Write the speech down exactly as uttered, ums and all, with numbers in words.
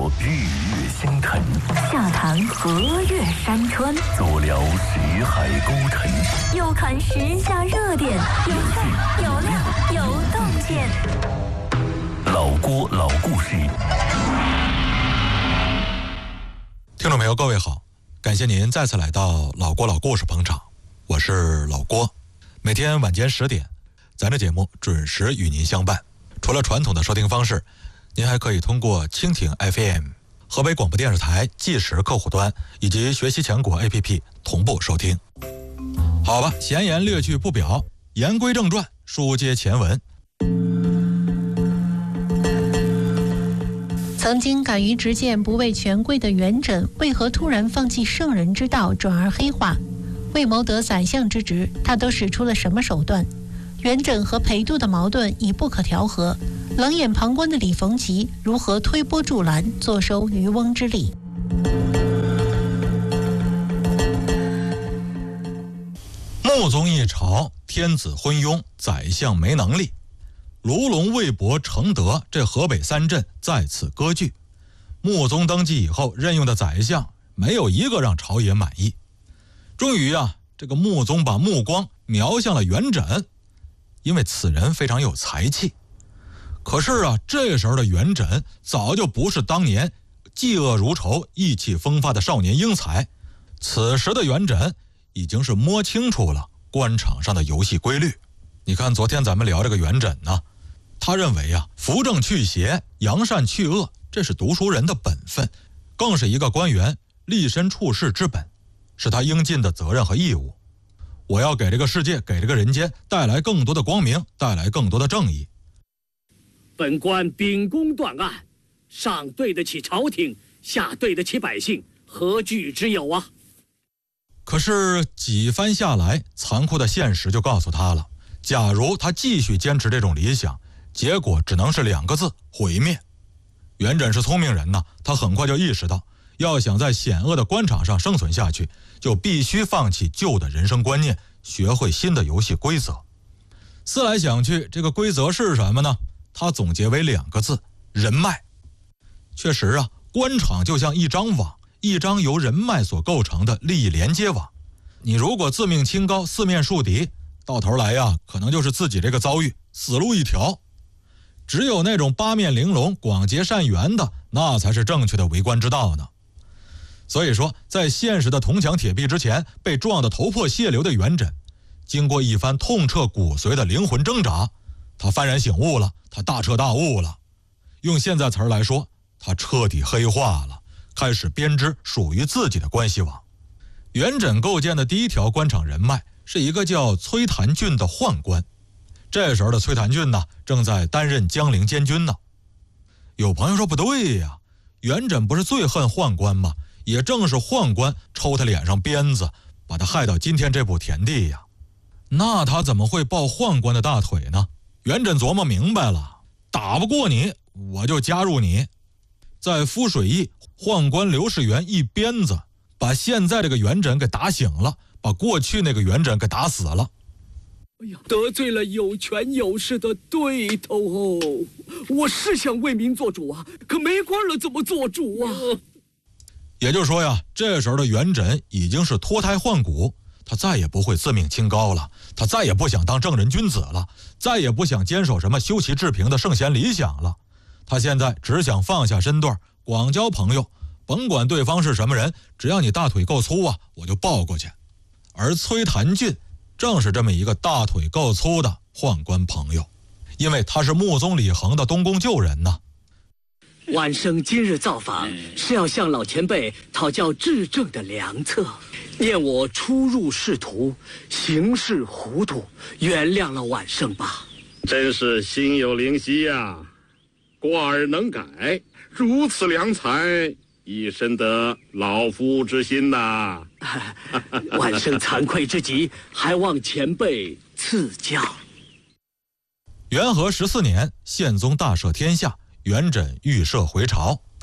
日月星辰， 下谈河岳山川， 足聊识海孤尘， 又看时下热点，有趣有料有洞见。 老郭老故事。 听众朋友，各位好，感谢您再次来到老郭老故事捧场，我是老郭。每天晚间十点，咱这节目准时与您相伴。除了传统的收听方式，您还可以通过蜻蜓 F M、河北广播电视台即时客户端以及学习强国 A P P 同步收听。好吧，闲言略去不表，言归正传，书接前文。 曾经敢于直谏不畏权贵的元稹，为何突然放弃圣人之道，转而黑化？为谋得宰相之职，他都使出了什么手段？元稹和裴度的矛盾已不可调和，冷眼旁观的李逢吉如何推波助澜，坐收渔翁之利？ 穆宗一朝，天子昏庸，宰相没能力。卢龙、魏博、承德这河北三镇再次割据。穆宗登基以后任用的宰相，没有一个让朝野满意。终于啊，这个穆宗把目光瞄向了元稹，因为此人非常有才气。可是啊，这时候的元稹早就不是当年嫉恶如仇、意气风发的少年英才，此时的元稹已经是摸清楚了官场上的游戏规律。你看昨天咱们聊这个元稹呢，他认为啊，扶正去邪，扬善去恶，这是读书人的本分，更是一个官员立身处世之本，是他应尽的责任和义务。我要给这个世界，给这个人间带来更多的光明，带来更多的正义。 本官秉公断案，上对得起朝廷，下对得起百姓，何惧之有啊？可是几番下来，残酷的现实就告诉他了，假如他继续坚持这种理想，结果只能是两个字：毁灭。元稹是聪明人呐，他很快就意识到，要想在险恶的官场上生存下去，就必须放弃旧的人生观念，学会新的游戏规则。思来想去，这个规则是什么呢？他总结为两个字：人脉。确实啊，官场就像一张网，一张由人脉所构成的利益连接网。你如果自命清高，四面树敌，到头来呀，可能就是自己这个遭遇死路一条。只有那种八面玲珑、广结善缘的，那才是正确的为官之道呢。所以说，在现实的铜墙铁壁之前，被撞得头破血流的元稹，经过一番痛彻骨髓的灵魂挣扎，他幡然醒悟了，他大彻大悟了。用现在词儿来说，他彻底黑化了，开始编织属于自己的关系网。元稹构建的第一条官场人脉，是一个叫崔谭俊的宦官。这时候的崔谭俊呢，正在担任江陵监军呢。有朋友说不对呀，元稹不是最恨宦官吗？也正是宦官抽他脸上鞭子，把他害到今天这步田地呀。那他怎么会抱宦官的大腿呢？元稹琢磨明白了，打不过你，我就加入你。在敷水驿，宦官刘士元一鞭子，把现在这个元稹给打醒了，把过去那个元稹给打死了。 哎呀，得罪了有权有势的对头哦！我是想为民做主啊，可没官了怎么做主啊？ 也就是说呀，这时候的元稹已经是脱胎换骨，他再也不会自命清高了，他再也不想当正人君子了，再也不想坚守什么修齐治平的圣贤理想了。他现在只想放下身段，广交朋友，甭管对方是什么人，只要你大腿够粗啊，我就抱过去。而崔谭俊正是这么一个大腿够粗的宦官朋友，因为他是穆宗李恒的东宫旧人呢。 晚生今日造访，是要向老前辈讨教治政的良策。念我初入仕途，行事糊涂，原谅了晚生吧。 真是心有灵犀呀，过而能改，如此良才，已深得老夫之心呐。 晚生惭愧之极，还望前辈赐教。 元和十四年，宪宗大赦天下，元稹预设回朝。